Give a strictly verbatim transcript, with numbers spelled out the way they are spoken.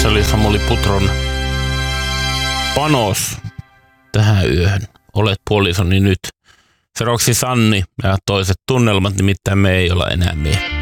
Se oli Samuli Putron panos tähän yöhön. Olet puolisoni nyt. Seuraavaksi Sanni ja toiset tunnelmat, nimittäin me ei olla enää me.